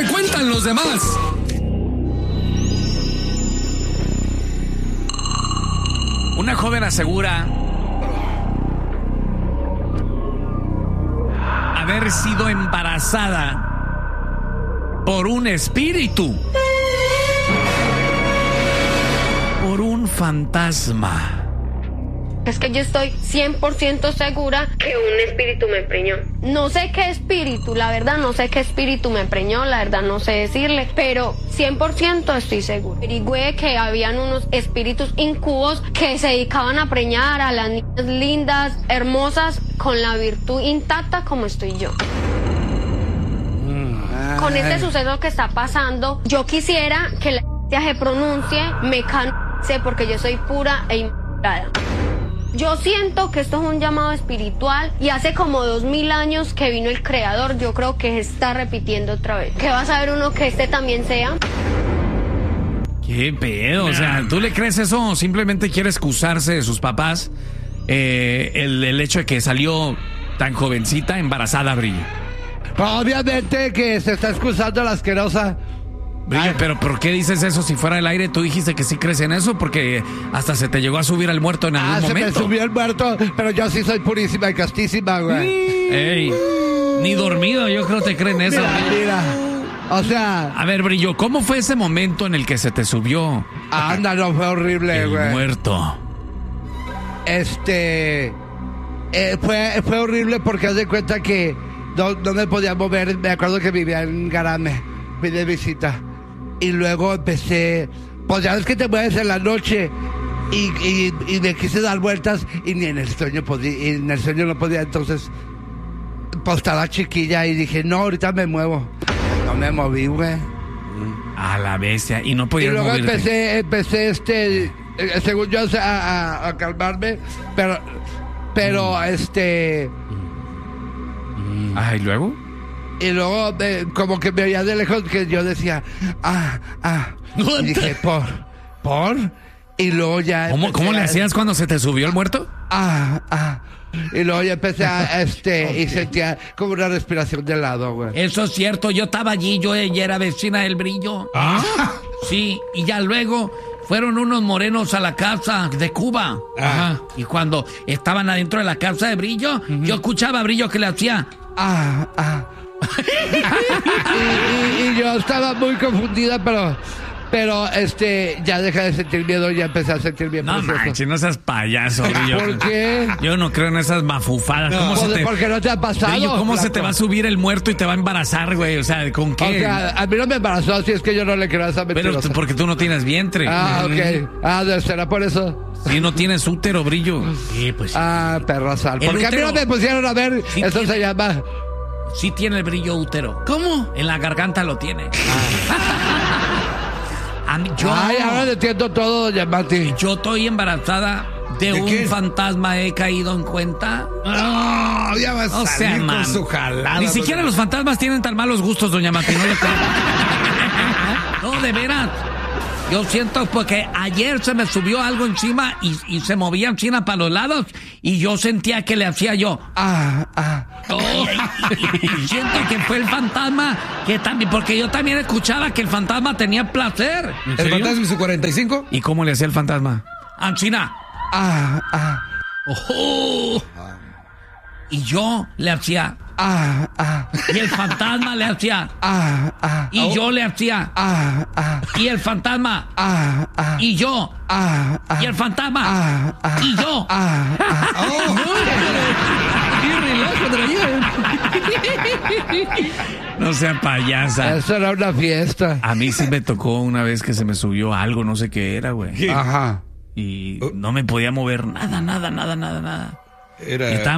te cuentan los demás. Una joven asegura haber sido embarazada por un espíritu, por un fantasma. Es que yo estoy 100% segura que un espíritu me preñó. No sé qué espíritu, la verdad no sé qué espíritu me preñó, la verdad no sé decirle, pero 100% estoy segura. Averigüé que habían unos espíritus incubos que se dedicaban a preñar a las niñas lindas, hermosas, con la virtud intacta como estoy yo. Con este suceso que está pasando, yo quisiera que la iglesia se pronuncie, me canonice, porque yo soy pura e inmaculada. Yo siento que esto es un llamado espiritual y hace como 2000 años que vino el Creador. Yo creo que se está repitiendo otra vez. ¿Qué va a saber uno que este también sea? ¿Qué pedo? O sea, ¿tú le crees eso o simplemente quiere excusarse de sus papás? El hecho de que salió tan jovencita, embarazada, Brillo. Obviamente que se está excusando la asquerosa. Brillo, pero ¿por qué dices eso si fuera del aire? Tú dijiste que sí crees en eso porque hasta se te llegó a subir al muerto en algún momento. Se me subió el muerto, pero yo sí soy purísima y castísima, güey. Ey, ni dormido yo creo que creen eso. Mira, o sea... A ver, Brillo, ¿cómo fue ese momento en el que se te subió? No, fue horrible, güey. El muerto. Fue horrible porque haz de cuenta que no me podía mover. Me acuerdo que vivía en Garame, fui de visita. Y luego empecé, pues ya ves que te mueves en la noche y me quise dar vueltas y ni en el sueño podía, y en el sueño no podía. Entonces, pues estaba chiquilla y dije, no, ahorita me muevo. No me moví, güey. A la bestia, y no podía moverme. Y luego movirte. empecé según yo a calmarme, pero ¿y luego? Y luego como que me veía de lejos que yo decía, y dije, ¿por? Y luego ya... ¿Cómo le hacías cuando se te subió el muerto? Y luego ya empecé y sentía como una respiración de lado, güey. Eso es cierto, yo estaba allí, ella era vecina del Brillo. Sí, y ya luego fueron unos morenos a la casa de Cuba. Ajá. Y cuando estaban adentro de la casa de Brillo, yo escuchaba a Brillo que le hacía... y yo estaba muy confundida, pero ya dejé de sentir miedo, ya empecé a sentir bien. No manches, no seas payaso, Brillo. ¿Por qué? Yo no creo en esas mafufadas. Porque no te ha pasado. Brillo, ¿cómo se te va a subir el muerto y te va a embarazar, güey? O sea, ¿con qué? O sea, a mí no me embarazó, así es que yo no le creo a esa mentira. Pero porque tú no tienes vientre. Ok. ¿Será por eso? Sí, no tienes útero, Brillo. Sí, pues sí. Perro sal. ¿Por qué a mí no me pusieron a ver? Sí, eso se llama... Sí tiene el Brillo útero. ¿Cómo? En la garganta lo tiene. Ahora entiendo todo, doña Mati. Yo estoy embarazada de un fantasma, he caído en cuenta. Ya vas a salir con su jalada. Ni siquiera los fantasmas tienen tan malos gustos, doña Mati. No, de veras. Yo siento porque ayer se me subió algo encima y se movía encima para los lados y yo sentía que le hacía yo. Y siento que fue el fantasma que también, porque yo también escuchaba que el fantasma tenía placer. ¿El fantasma y su 45? ¿Y cómo le hacía el fantasma? Ancina. Y yo le hacía. Y el fantasma le hacía. Y yo le hacía. Y el fantasma. Y yo. Y el fantasma. Y yo. No sea payasa. Eso era una fiesta. A mí sí me tocó una vez que se me subió algo, no sé qué era, güey. Ajá. Y no me podía mover nada. Era...